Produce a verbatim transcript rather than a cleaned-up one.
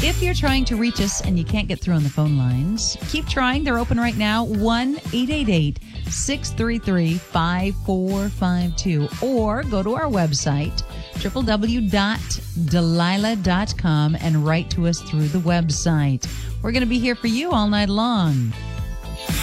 If you're trying to reach us and you can't get through on the phone lines, keep trying. They're open right now. one eight eight eight, six three three, five four five two. Or go to our website, w w w dot delilah dot com, and write to us through the website. We're going to be here for you all night long.